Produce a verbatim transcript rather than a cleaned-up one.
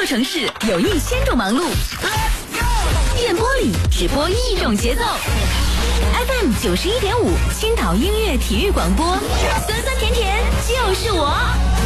座城市有一千种忙碌，电波里只播一种节奏。F M 九十一点五，青岛音乐体育广播，酸酸甜甜就是我。